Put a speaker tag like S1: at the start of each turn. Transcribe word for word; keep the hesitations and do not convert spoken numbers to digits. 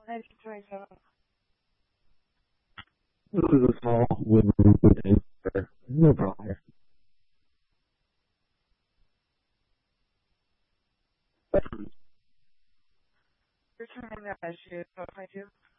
S1: nineteen twenty-seven.
S2: This is a small wooden container. No problem.
S1: Returning that issue, twelve twenty-two.